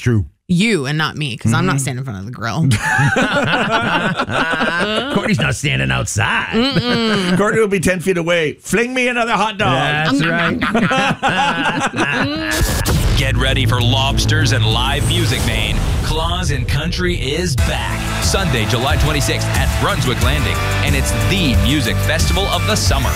true. You and not me, because I'm not standing in front of the grill. Courtney's not standing outside. Courtney will be 10 feet away. Fling me another hot dog. That's right. Get ready for lobsters and live music, Maine. Claus and Country is back. Sunday, July 26th at Brunswick Landing. And it's the music festival of the summer.